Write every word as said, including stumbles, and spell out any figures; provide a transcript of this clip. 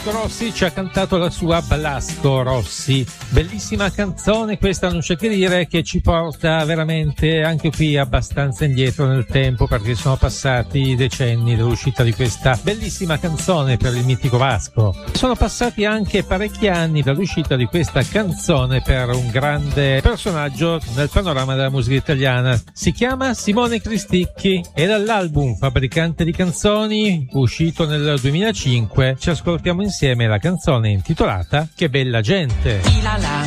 Vasco Rossi ci ha cantato la sua Blasco Rossi, bellissima canzone questa, non c'è che dire, che ci porta veramente anche qui abbastanza indietro nel tempo, perché sono passati decenni dall'uscita di questa bellissima canzone per il mitico Vasco. Sono passati anche parecchi anni dall'uscita di questa canzone per un grande personaggio nel panorama della musica italiana. Si chiama Simone Cristicchi e dall'album Fabbricante di canzoni, uscito nel duemilacinque, ci ascoltiamo insieme la canzone intitolata Che bella gente. La la.